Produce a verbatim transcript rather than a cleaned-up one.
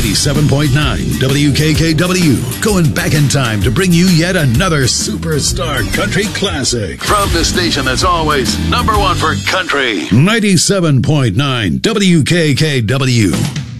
ninety-seven point nine W K K W, going back in time to bring you yet another superstar country classic. From the station that's always number one for country. ninety-seven point nine W K K W.